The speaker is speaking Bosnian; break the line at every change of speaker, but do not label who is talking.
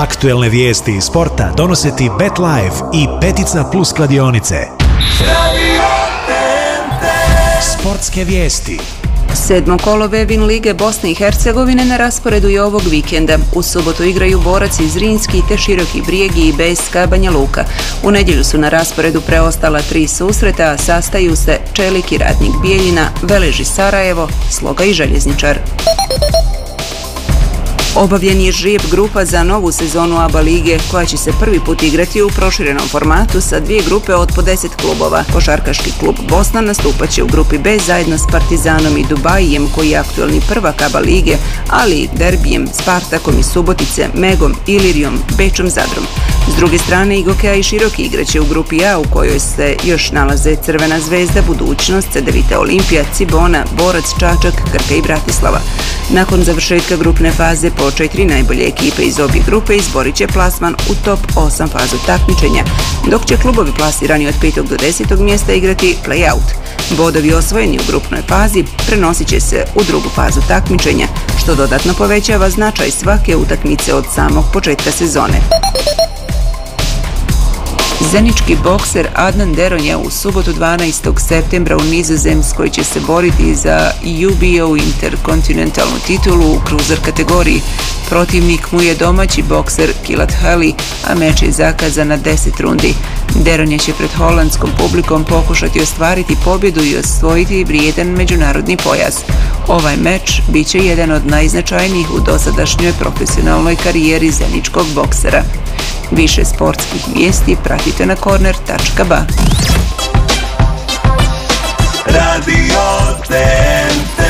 Aktuelne vijesti iz sporta donose ti BetLife i Petica Plus kladionice. Sportske vijesti.
Sedmo kolo Vevin lige Bosne i Hercegovine na rasporedu je ovog vikenda. U subotu igraju Borac iz Zrinski te Široki Brijegi i BSK Banja Luka. U nedjelju su na rasporedu preostala 3 susreta, a sastaju se Čelik i Radnik Bijeljina, Veleži Sarajevo, Sloga i Željezničar. Obavljen je žrijeb grupa za novu sezonu ABA lige, koja će se prvi put igrati u proširenom formatu sa 2 grupe od po 10 klubova. Košarkaški klub Bosna nastupaće u grupi B zajedno s Partizanom i Dubajijem, koji je aktuelni prvak ABA lige, ali i derbijem, Spartakom iz Subotice, Megom, Ilirijom, Bečom, Zadrom. S druge strane, Igokeja i Široki igraće u grupi A, u kojoj se još nalaze Crvena zvezda, Budućnost, Cedevita Olimpija, Cibona, Borac, Čačak, Krka i Bratislava. Nakon završetka grupne faze po 4 najbolje ekipe iz obje grupe izborit će plasman u top 8 fazu takmičenja, dok će klubovi plasirani od 5. do 10. mjesta igrati play-out. Bodovi osvojeni u grupnoj fazi prenosit će se u drugu fazu takmičenja, što dodatno povećava značaj svake utakmice od samog početka sezone. Zenički bokser Adnan Deronja u subotu 12. septembra u Nizozemskoj će se boriti za UBO interkontinentalnu titulu u cruiser kategoriji. Protivnik mu je domaći bokser Kilat Hali, a meč je zakazan na 10 rundi. Deronja će pred holandskom publikom pokušati ostvariti pobjedu i osvojiti vrijedan međunarodni pojas. Ovaj meč bit će jedan od najznačajnijih u dosadašnjoj profesionalnoj karijeri zeničkog boksera. Više sportskih vijesti pratite na corner.ba.
Radio TNT.